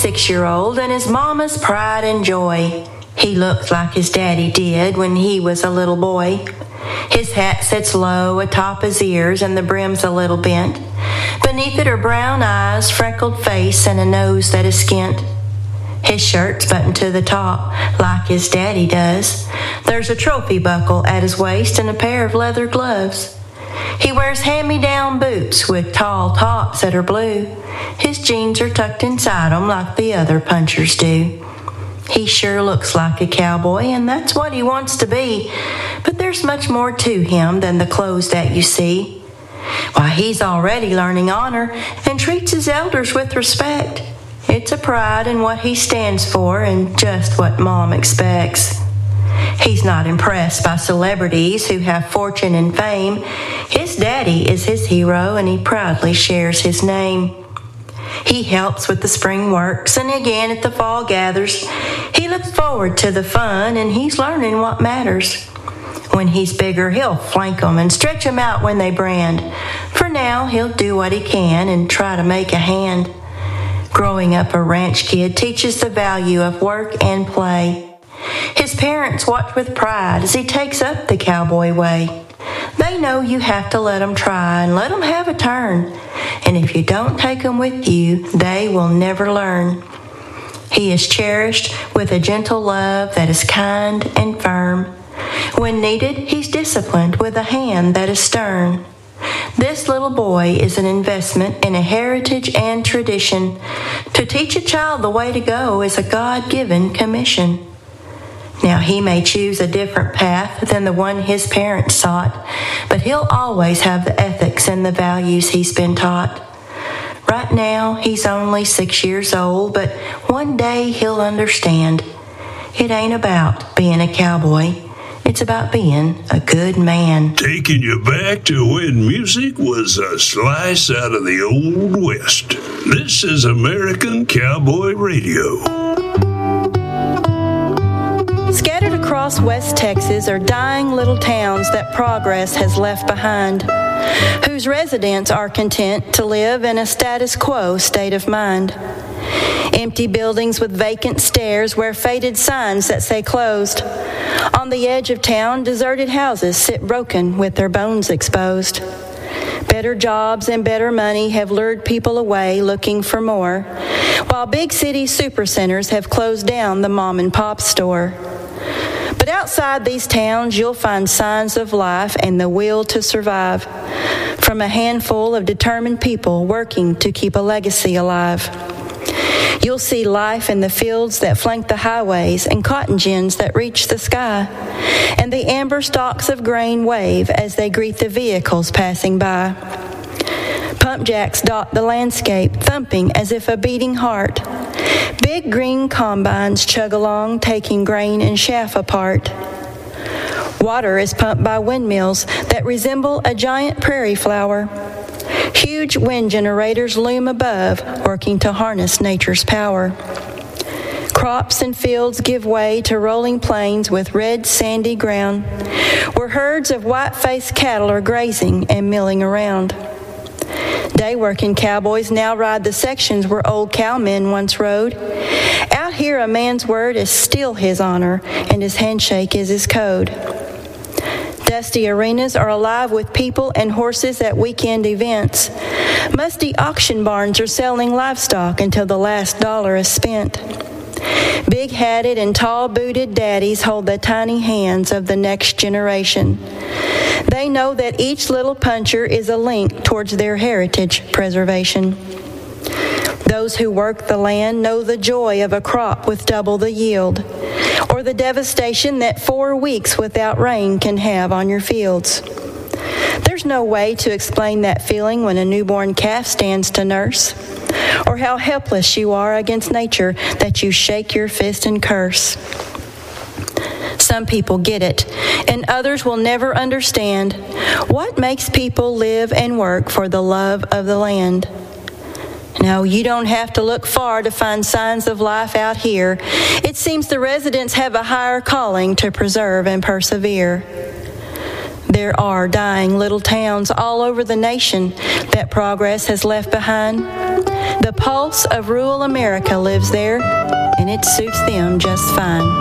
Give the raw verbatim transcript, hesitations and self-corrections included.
six-year-old and his mama's pride and joy. He looks like his daddy did when he was a little boy. His hat sits low atop his ears and the brim's a little bent. Beneath it are brown eyes, freckled face, and a nose that is skint. His shirt's buttoned to the top, like his daddy does. There's a trophy buckle at his waist and a pair of leather gloves. He wears hand-me-down boots with tall tops that are blue. His jeans are tucked inside 'em like the other punchers do. He sure looks like a cowboy, and that's what he wants to be. But there's much more to him than the clothes that you see. Why, he's already learning honor and treats his elders with respect. It's a pride in what he stands for and just what Mom expects. He's not impressed by celebrities who have fortune and fame. His daddy is his hero, and he proudly shares his name. He helps with the spring works and again at the fall gathers. He looks forward to the fun, and he's learning what matters. When he's bigger, he'll flank 'em and stretch 'em out when they brand. For now, he'll do what he can and try to make a hand. Growing up a ranch kid teaches the value of work and play. His parents watch with pride as he takes up the cowboy way. They know you have to let 'em try and let 'em have a turn. And if you don't take 'em with you, they will never learn. He is cherished with a gentle love that is kind and firm. When needed, he's disciplined with a hand that is stern. This little boy is an investment in a heritage and tradition. To teach a child the way to go is a God-given commission. Now, he may choose a different path than the one his parents sought, but he'll always have the ethics and the values he's been taught. Right now, he's only six years old, but one day he'll understand. It ain't about being a cowboy. It's about being a good man. Taking you back to when music was a slice out of the Old West. This is American Cowboy Radio. Scattered across West Texas are dying little towns that progress has left behind, whose residents are content to live in a status quo state of mind. Empty buildings with vacant stairs wear faded signs that say closed. On the edge of town, deserted houses sit broken with their bones exposed. Better jobs and better money have lured people away looking for more, while big city supercenters have closed down the mom and pop store. But outside these towns, you'll find signs of life and the will to survive, from a handful of determined people working to keep a legacy alive. You'll see life in the fields that flank the highways and cotton gins that reach the sky, and the amber stalks of grain wave as they greet the vehicles passing by. Pump jacks dot the landscape, thumping as if a beating heart. Big green combines chug along, taking grain and chaff apart. Water is pumped by windmills that resemble a giant prairie flower. Huge wind generators loom above, working to harness nature's power. Crops and fields give way to rolling plains with red, sandy ground, where herds of white-faced cattle are grazing and milling around. Day-working cowboys now ride the sections where old cowmen once rode. Out here, a man's word is still his honor, and his handshake is his code. Dusty arenas are alive with people and horses at weekend events. Musty auction barns are selling livestock until the last dollar is spent. Big-hatted and tall-booted daddies hold the tiny hands of the next generation. They know that each little puncher is a link towards their heritage preservation. Those who work the land know the joy of a crop with double the yield, or the devastation that four weeks without rain can have on your fields. There's no way to explain that feeling when a newborn calf stands to nurse, or how helpless you are against nature that you shake your fist and curse. Some people get it, and others will never understand what makes people live and work for the love of the land. No, you don't have to look far to find signs of life out here. It seems the residents have a higher calling to preserve and persevere. There are dying little towns all over the nation that progress has left behind. The pulse of rural America lives there, and it suits them just fine.